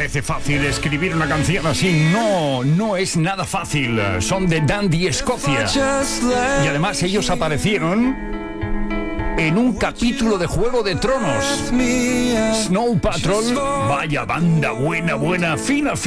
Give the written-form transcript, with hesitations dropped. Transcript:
parece fácil escribir una canción así. No es nada fácil. Son de Dundee, Escocia. Y además ellos aparecieron en un capítulo de Juego de Tronos. Snow Patrol, vaya banda buena, fina.